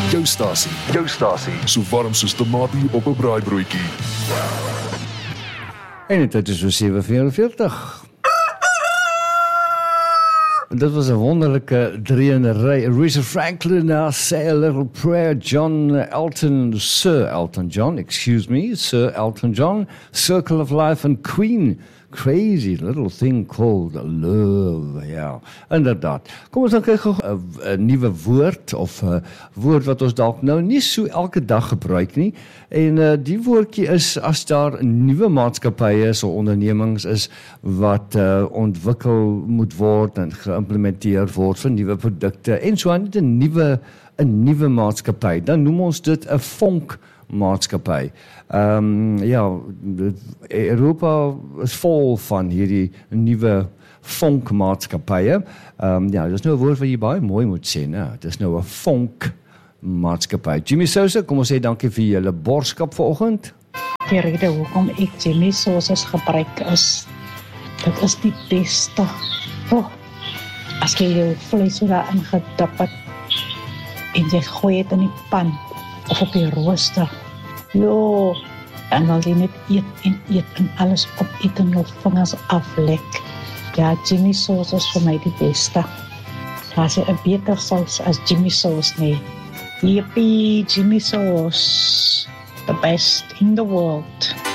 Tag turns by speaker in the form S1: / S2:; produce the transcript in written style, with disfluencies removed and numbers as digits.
S1: Jou stasie, so warm soos tamatie op 'n braaibroodjie.
S2: En dit is so 7:44. Dit was 'n wonderlike drieënery. Aretha Franklin, now Say a Little Prayer, Sir Elton John, Sir Elton John, Circle of Life and Queen, Crazy Little Thing Called Love. Ja, inderdaad. Kom ons dan kyk gou 'n nuwe woord of 'n woord wat ons dalk nou nie so elke dag gebruik nie. En die woordjie is as daar nuwe maatskappye is of ondernemings is wat ontwikkel moet word en geïmplementeer word vir nuwe produkte en so aan 'n nuwe maatskappy. Dan noem ons dit 'n vonkmaatskappy. Europa is vol van hierdie nuwe vonkmaatskappye. Dis nou 'n woord wat jy baie mooi moet sê, né? Dis nou 'n vonkmaatskappy. Jimmy Sousa, kom ons sê dankie vir julle borskap vanoggend.
S3: Die rede hoekom ek Jimmy Sousa gebruik is, dit is die beste. As jy jou vleis daarin gedip het en jy gooi dit in die pan of op die rooster. En dan jy net eet en alles opeet en jou vingers aflek. Ja, Jimmy Sauce is vir my die beste. Daar is 'n beter saus as Jimmy Sauce nie. Yippie, Jimmy Sauce, the best in the world.